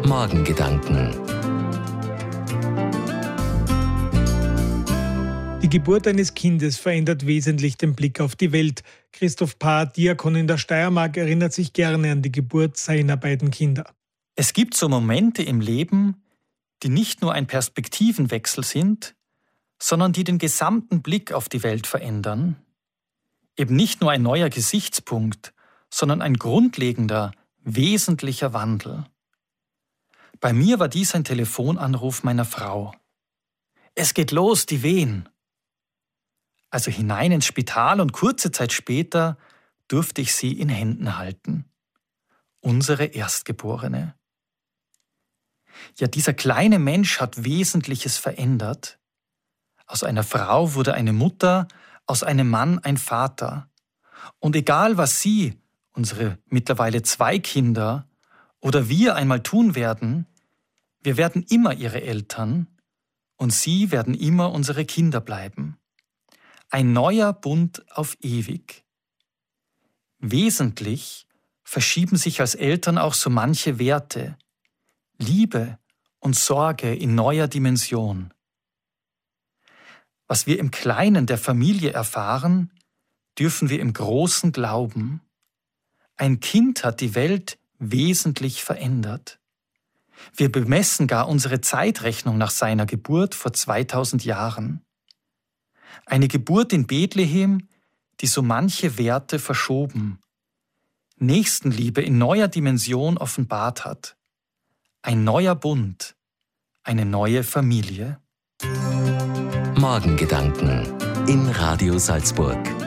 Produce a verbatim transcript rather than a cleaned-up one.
Morgengedanken. Die Geburt eines Kindes verändert wesentlich den Blick auf die Welt. Christoph Paar, Diakon in der Steiermark, erinnert sich gerne an die Geburt seiner beiden Kinder. Es gibt so Momente im Leben, die nicht nur ein Perspektivenwechsel sind, sondern die den gesamten Blick auf die Welt verändern. Eben nicht nur ein neuer Gesichtspunkt, sondern ein grundlegender, wesentlicher Wandel. Bei mir war dies ein Telefonanruf meiner Frau. Es geht los, die Wehen. Also hinein ins Spital und kurze Zeit später durfte ich sie in Händen halten. Unsere Erstgeborene. Ja, dieser kleine Mensch hat Wesentliches verändert. Aus einer Frau wurde eine Mutter, aus einem Mann ein Vater. Und egal, was sie, unsere mittlerweile zwei Kinder, oder wir einmal tun werden, wir werden immer ihre Eltern und sie werden immer unsere Kinder bleiben. Ein neuer Bund auf ewig. Wesentlich verschieben sich als Eltern auch so manche Werte. Liebe und Sorge in neuer Dimension. Was wir im Kleinen der Familie erfahren, dürfen wir im Großen glauben. Ein Kind hat die Welt wesentlich verändert. Wir bemessen gar unsere Zeitrechnung nach seiner Geburt vor zweitausend Jahren. Eine Geburt in Bethlehem, die so manche Werte verschoben, Nächstenliebe in neuer Dimension offenbart hat. Ein neuer Bund, eine neue Familie. Morgengedanken in Radio Salzburg.